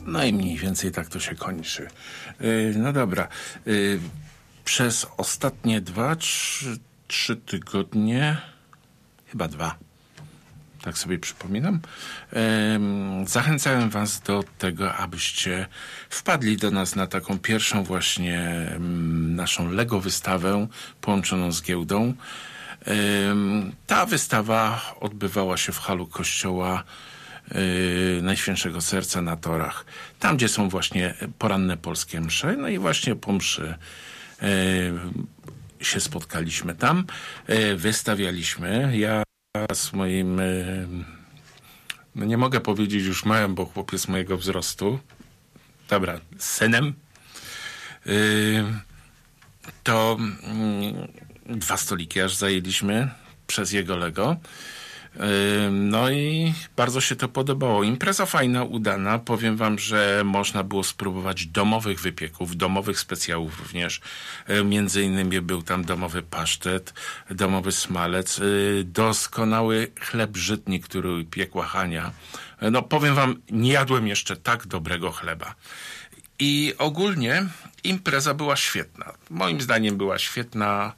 No i mniej więcej tak to się kończy. No dobra. Przez ostatnie 3 tygodnie, chyba 2, tak sobie przypominam, zachęcałem was do tego, abyście wpadli do nas na taką pierwszą właśnie naszą Lego wystawę połączoną z giełdą. Ta wystawa odbywała się w halu kościoła Najświętszego Serca na Torach. Tam, gdzie są właśnie poranne polskie msze. No i właśnie po mszy się spotkaliśmy tam. Wystawialiśmy. Ja z moim, no nie mogę powiedzieć już małym, bo chłopiec mojego wzrostu, dobra, z synem, to 2 stoliki aż zajęliśmy przez jego Lego. No i bardzo się to podobało. Impreza fajna, udana. Powiem wam, że można było spróbować domowych wypieków, domowych specjałów również. Między innymi był tam domowy pasztet, domowy smalec, doskonały chleb żytni, który piekła Hania. No powiem wam, nie jadłem jeszcze tak dobrego chleba. I ogólnie impreza była świetna. Moim zdaniem była świetna.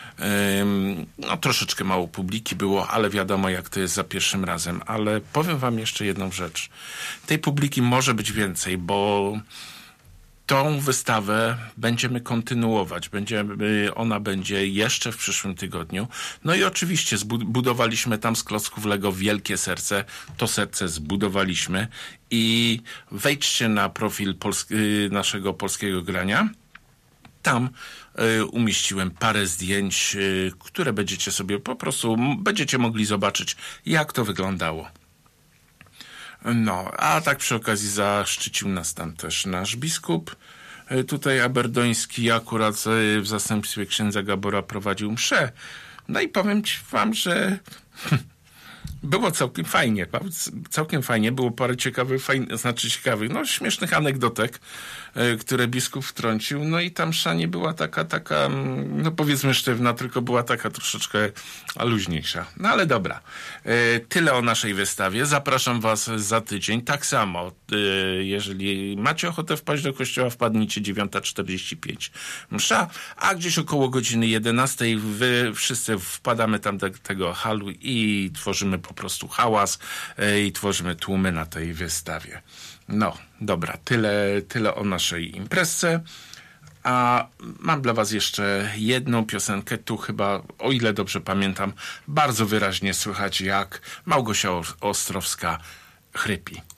No troszeczkę mało publiki było, ale wiadomo jak to jest za pierwszym razem. Ale powiem wam jeszcze jedną rzecz. Tej publiki może być więcej, bo tą wystawę będziemy kontynuować. Ona będzie jeszcze w przyszłym tygodniu. No i oczywiście budowaliśmy tam z klocków Lego wielkie serce. To serce zbudowaliśmy i wejdźcie na profil naszego polskiego grania. Tam umieściłem parę zdjęć, które będziecie sobie po prostu, będziecie mogli zobaczyć, jak to wyglądało. No, a tak przy okazji zaszczycił nas tam też nasz biskup, tutaj aberdoński, akurat w zastępstwie księdza Gabora prowadził mszę. No i powiem wam, że było całkiem fajnie, było parę ciekawych, ciekawych, śmiesznych anegdotek, które biskup wtrącił, no i ta msza nie była taka, no powiedzmy sztywna, tylko była taka troszeczkę luźniejsza. No ale dobra, tyle o naszej wystawie, zapraszam was za tydzień, tak samo, jeżeli macie ochotę wpaść do kościoła, wpadnijcie 9:45 msza, a gdzieś około godziny 11 wszyscy wpadamy tam do tego halu i tworzymy po prostu hałas i tworzymy tłumy na tej wystawie. No, dobra, tyle o naszej imprezce. A mam dla was jeszcze jedną piosenkę. Tu chyba, o ile dobrze pamiętam, bardzo wyraźnie słychać, jak Małgosia Ostrowska chrypi.